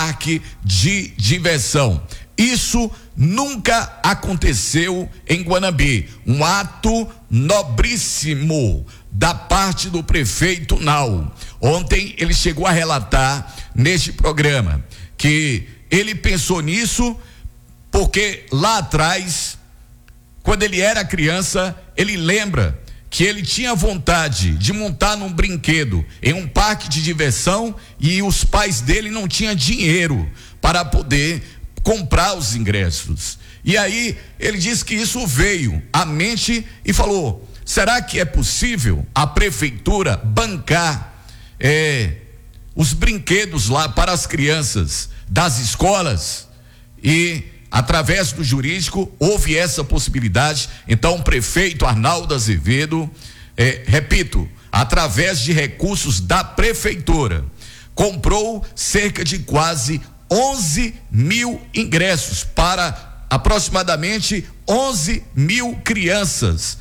parque de diversão. Isso nunca aconteceu em Guanambi. Um ato nobríssimo da parte do prefeito Nau. Ontem ele chegou a relatar neste programa que ele pensou nisso porque lá atrás, quando ele era criança, ele lembra que ele tinha vontade de montar num brinquedo em um parque de diversão e os pais dele não tinham dinheiro para poder comprar os ingressos. E aí ele disse que isso veio à mente e falou: será que é possível a prefeitura bancar os brinquedos lá para as crianças das escolas? E através do jurídico houve essa possibilidade. Então o prefeito Arnaldo Azevedo, repito, através de recursos da prefeitura, comprou cerca de quase 11 mil ingressos para aproximadamente 11 mil crianças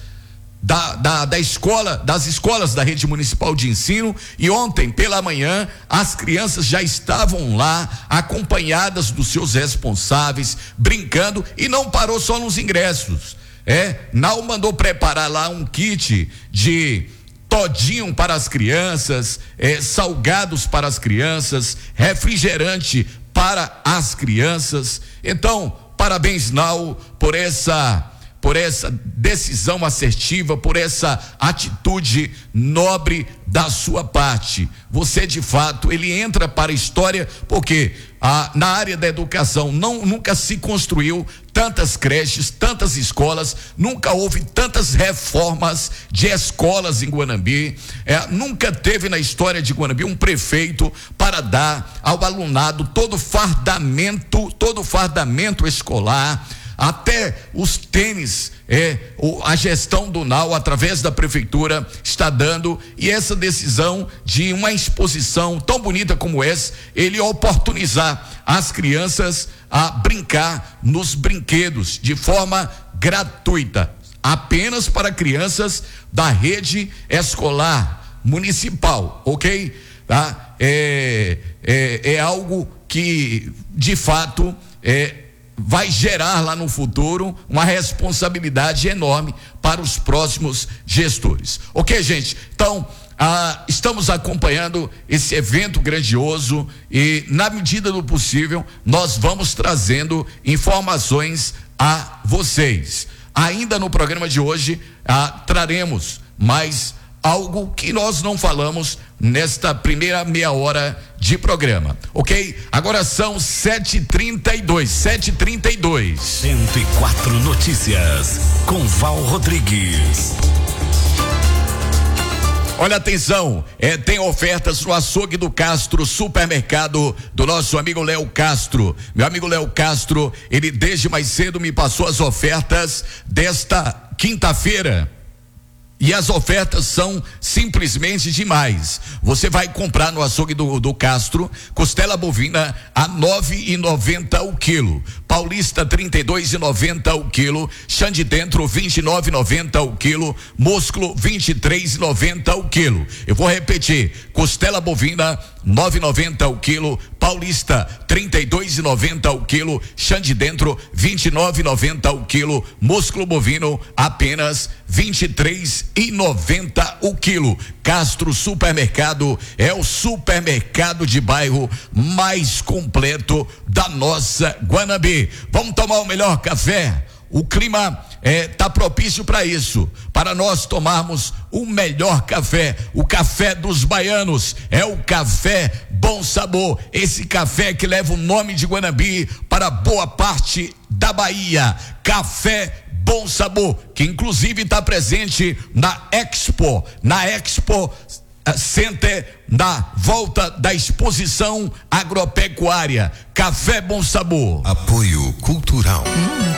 das escolas da rede municipal de ensino. E ontem pela manhã as crianças já estavam lá acompanhadas dos seus responsáveis, brincando, e não parou só nos ingressos. Nau mandou preparar lá um kit de todinho para as crianças, salgados para as crianças, refrigerante para as crianças. Então, parabéns, Nau, por essa decisão assertiva, por essa atitude nobre da sua parte. Você, de fato, ele entra para a história porque na área da educação nunca se construiu tantas creches, tantas escolas, nunca houve tantas reformas de escolas em Guanambi, nunca teve na história de Guanambi um prefeito para dar ao alunado todo o fardamento escolar, até os tênis. A gestão do Nau, através da prefeitura, está dando, e essa decisão de uma exposição tão bonita como essa, ele oportunizar as crianças a brincar nos brinquedos de forma gratuita, apenas para crianças da rede escolar municipal, ok? Tá? É algo que de fato vai gerar lá no futuro uma responsabilidade enorme para os próximos gestores. Ok, gente? Então, estamos acompanhando esse evento grandioso e, na medida do possível, nós vamos trazendo informações a vocês. Ainda no programa de hoje, traremos mais algo que nós não falamos nesta primeira meia hora de programa, ok? Agora são 7h32. 104 Notícias com Val Rodrigues. Olha, atenção, tem ofertas no Açougue do Castro, supermercado do nosso amigo Léo Castro. Meu amigo Léo Castro, ele desde mais cedo me passou as ofertas desta quinta-feira. E as ofertas são simplesmente demais. Você vai comprar no Açougue do Castro costela bovina a R$9,90 o quilo, paulista R$32,90 o quilo, chã de dentro R$29,90 o quilo, músculo R$23,90 o quilo. Eu vou repetir: costela bovina R$9,90 o quilo, paulista R$32,90 o quilo, chã de dentro R$29,90 o quilo, músculo bovino apenas R$23,90 o quilo. Castro Supermercado é o supermercado de bairro mais completo da nossa Guanambi. Vamos tomar o melhor café? O clima tá propício para isso, para nós tomarmos o melhor café, o café dos baianos, é o café Bom Sabor, esse café que leva o nome de Guanambi para boa parte da Bahia. Café Bom Sabor, que inclusive está presente na Expo Center, na volta da exposição agropecuária. Café Bom Sabor. Apoio Cultural.